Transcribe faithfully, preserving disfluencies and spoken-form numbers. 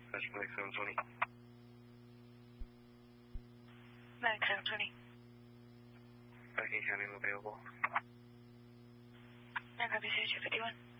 That's Mike seven twenty. Mike seven twenty. Viking County available. nine copy two fifty-one.